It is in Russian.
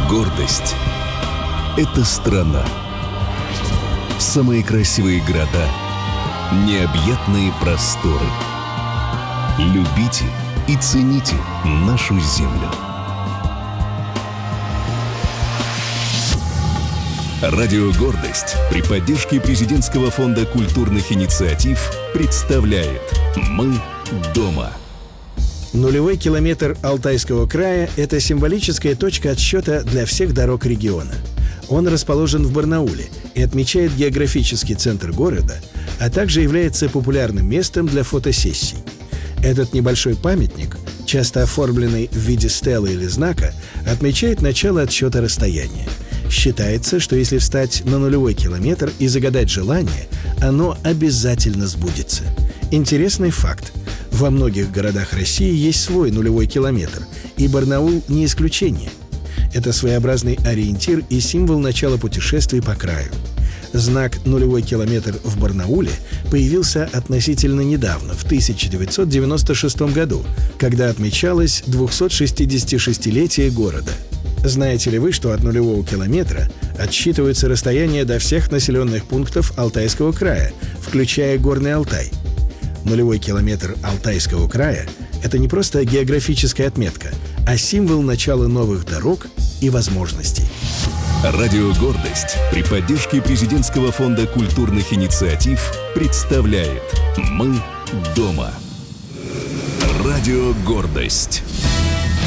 Гордость — это страна. Самые красивые города, необъятные просторы. Любите и цените нашу землю. Радио «Гордость» при поддержке Президентского фонда культурных инициатив представляет «Мы дома». Нулевой километр Алтайского края – это символическая точка отсчета для всех дорог региона. Он расположен в Барнауле и отмечает географический центр города, а также является популярным местом для фотосессий. Этот небольшой памятник, часто оформленный в виде стелы или знака, отмечает начало отсчета расстояния. Считается, что если встать на нулевой километр и загадать желание, оно обязательно сбудется. Интересный факт. Во многих городах России есть свой нулевой километр, и Барнаул не исключение. Это своеобразный ориентир и символ начала путешествий по краю. Знак «Нулевой километр» в Барнауле появился относительно недавно, в 1996 году, когда отмечалось 266-летие города. Знаете ли вы, что от нулевого километра отсчитываются расстояния до всех населенных пунктов Алтайского края, включая Горный Алтай? Нулевой километр Алтайского края – это не просто географическая отметка, а символ начала новых дорог и возможностей. Радио «Гордость» при поддержке Президентского фонда культурных инициатив представляет «Мы дома». Радио «Гордость».